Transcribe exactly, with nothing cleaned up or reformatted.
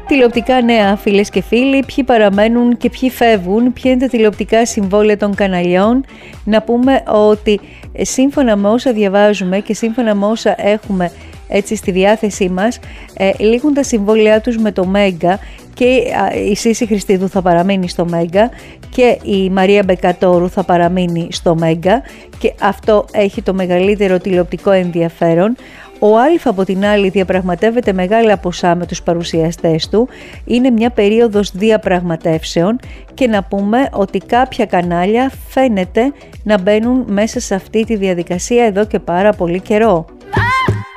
Τηλεοπτικά νέα, φίλες και φίλοι, ποιοι παραμένουν και ποιοι φεύγουν, ποια είναι τα τηλεοπτικά συμβόλαια των καναλιών. Να πούμε ότι σύμφωνα με όσα διαβάζουμε και σύμφωνα με όσα έχουμε έτσι στη διάθεσή μας, ε, λήγουν τα συμβόλαιά τους με το Μέγκα και η Σύση Χριστίδου θα παραμείνει στο Μέγκα και η Μαρία Μπεκατόρου θα παραμείνει στο Μέγκα και αυτό έχει το μεγαλύτερο τηλεοπτικό ενδιαφέρον. Ο Άλφα από την άλλη διαπραγματεύεται μεγάλα ποσά με τους παρουσιαστές του, είναι μια περίοδος διαπραγματεύσεων και να πούμε ότι κάποια κανάλια φαίνεται να μπαίνουν μέσα σε αυτή τη διαδικασία εδώ και πάρα πολύ καιρό.